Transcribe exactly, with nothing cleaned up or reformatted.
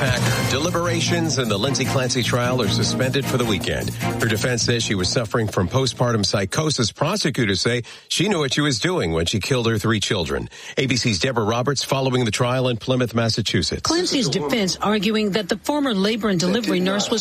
Packer. Deliberations in the Lindsay Clancy trial are suspended for the weekend. Her defense says she was suffering from postpartum psychosis. Prosecutors say she knew what she was doing when she killed her three children. A B C's Deborah Roberts following the trial in Plymouth, Massachusetts. Clancy's defense arguing that the former labor and delivery nurse was